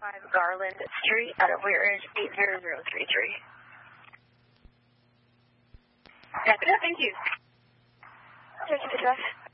Garland Street out of Weir Ridge 80033. That's it. Thank you. Thank you, Josh.